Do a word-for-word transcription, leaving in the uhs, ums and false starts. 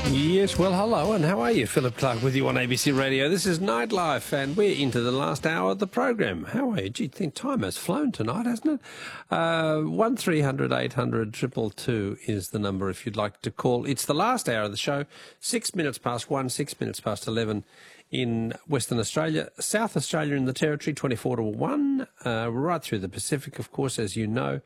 Yes, well, hello, and how are you? Philip Clark with you on A B C Radio. This is Nightlife, and we're into the last hour of the program. How are you? Gee, think time has flown tonight, hasn't it? Uh, one three hundred eight hundred two two two is the number if you'd like to call. It's the last hour of the show, six minutes past one, six minutes past eleven in Western Australia, South Australia in the Territory, twenty-four to one, uh, right through the Pacific, of course, as you know.